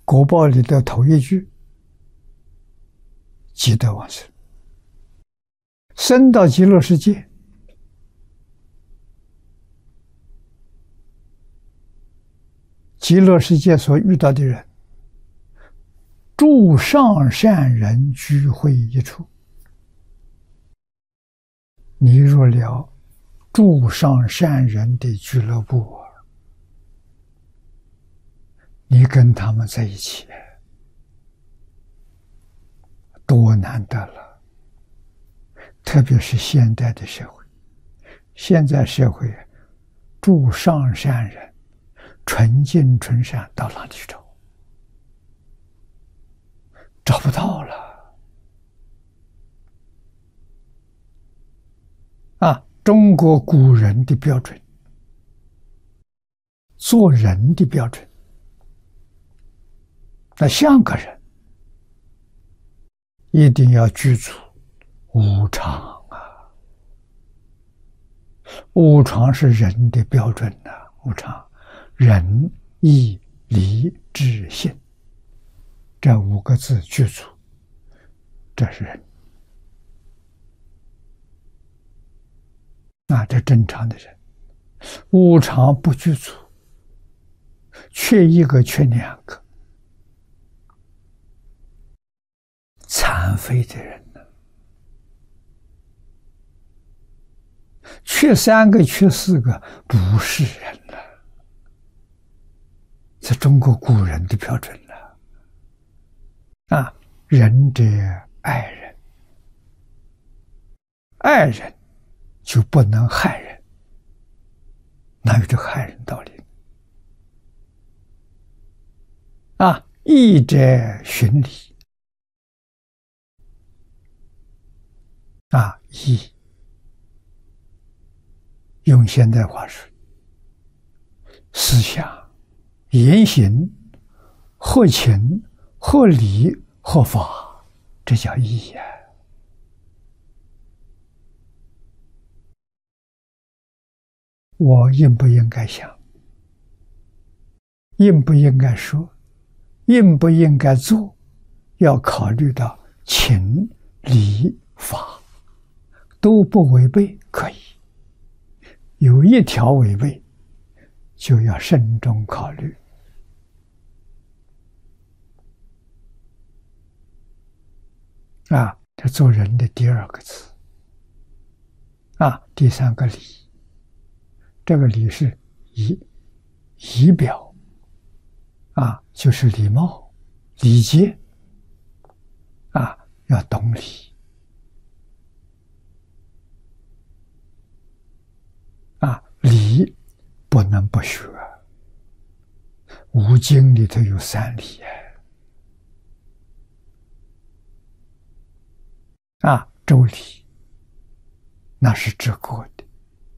果报里的头一句，积德往生，生到极乐世界，极乐世界所遇到的人，诸上善人聚会一处。你入了诸上善人的俱乐部，你跟他们在一起，多难得了。特别是现代的社会，现在社会诸上善人纯净纯善到哪里去找？找不到了。中国古人的标准，做人的标准，那像个人一定要具足无常啊！无常是人的标准呐，无常，仁、义、礼、智、信，这5个字具足，这是人。这正常的人，无常不具足，缺一个缺2个，残废的人呢，缺3个缺4个不是人了。这中国古人的标准了。仁者爱人，爱人就不能害人，哪有这害人道理？义者循礼，义用现代话说，思想、言行合情、合理、合法，这叫义呀。我应不应该想？应不应该说？应不应该做？要考虑到情、理、法都不违背，可以；有一条违背，就要慎重考虑。这做人的第2个字。第3个礼。这个礼是仪表，就是礼貌、礼节，要懂礼。礼不能不学，五经里头有3礼周礼，那是治国的。